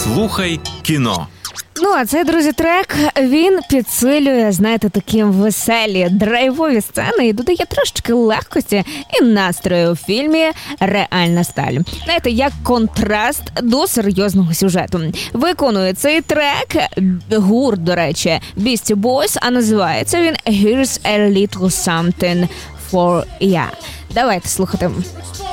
Слухай кіно. Ну, а цей, друзі, трек, він підсилює, знаєте, такі веселі, драйвові сцени і додає трошечки легкості і настрою у фільмі «Реальна сталь». Знаєте, як контраст до серйозного сюжету. Виконує цей трек гурт, до речі, Beastie Boys, а називається він «Here's a little something for ya». Давайте слухати.